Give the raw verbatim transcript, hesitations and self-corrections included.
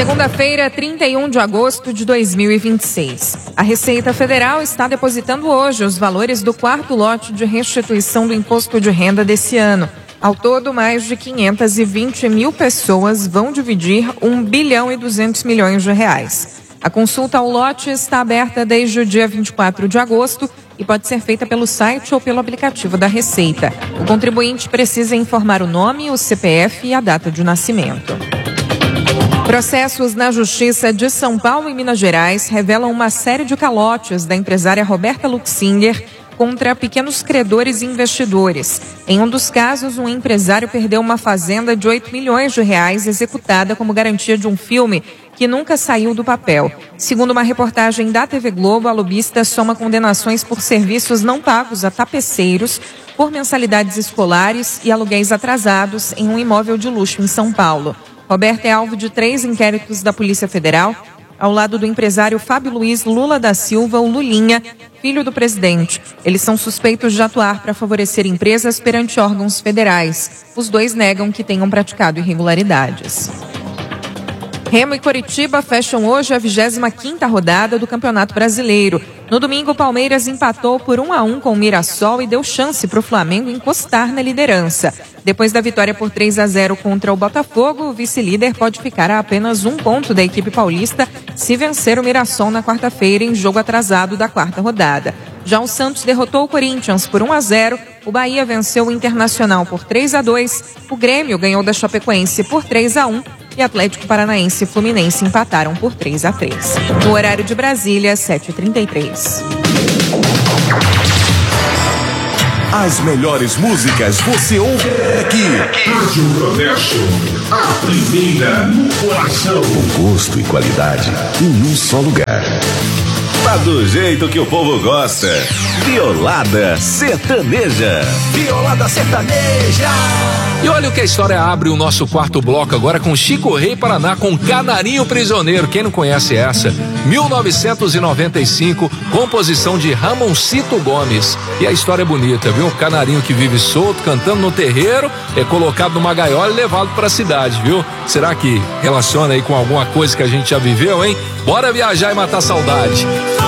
Segunda-feira, trinta e um de agosto de dois mil e vinte e seis. A Receita Federal está depositando hoje os valores do quarto lote de restituição do imposto de renda desse ano. Ao todo, mais de quinhentas e vinte mil pessoas vão dividir um bilhão e duzentos milhões de reais. A consulta ao lote está aberta desde o dia vinte e quatro de agosto e pode ser feita pelo site ou pelo aplicativo da Receita. O contribuinte precisa informar o nome, o C P F e a data de nascimento. Processos na Justiça de São Paulo e Minas Gerais revelam uma série de calotes da empresária Roberta Luxinger contra pequenos credores e investidores. Em um dos casos, um empresário perdeu uma fazenda de oito milhões de reais executada como garantia de um filme que nunca saiu do papel. Segundo uma reportagem da T V Globo, a lobista soma condenações por serviços não pagos a tapeceiros, por mensalidades escolares e aluguéis atrasados em um imóvel de luxo em São Paulo. Roberta é alvo de três inquéritos da Polícia Federal, ao lado do empresário Fábio Luiz Lula da Silva, o Lulinha, filho do presidente. Eles são suspeitos de atuar para favorecer empresas perante órgãos federais. Os dois negam que tenham praticado irregularidades. Remo e Coritiba fecham hoje a vigésima quinta rodada do Campeonato Brasileiro. No domingo, o Palmeiras empatou por um a um com o Mirassol e deu chance para o Flamengo encostar na liderança. Depois da vitória por três a zero contra o Botafogo, o vice-líder pode ficar a apenas um ponto da equipe paulista se vencer o Mirassol na quarta-feira em jogo atrasado da quarta rodada. Já o Santos derrotou o Corinthians por um a zero, o Bahia venceu o Internacional por três a dois, o Grêmio ganhou da Chapecoense por três a um e Atlético Paranaense e Fluminense empataram por três a três. No horário de Brasília, sete e trinta e três. As melhores músicas você ouve aqui. Rádio Progresso, a primeira no coração. Com gosto e qualidade em um só lugar. Tá do jeito que o povo gosta. Violada Sertaneja. Violada Sertaneja. E olha o que a história abre o nosso quarto bloco agora com Chico Rei Paraná, com Canarinho Prisioneiro. Quem não conhece essa? mil novecentos e noventa e cinco, composição de Ramoncito Gomes. E a história é bonita, viu? Um canarinho que vive solto, cantando no terreiro, é colocado numa gaiola e levado pra cidade, viu? Será que relaciona aí com alguma coisa que a gente já viveu, hein? Bora viajar e matar saudade.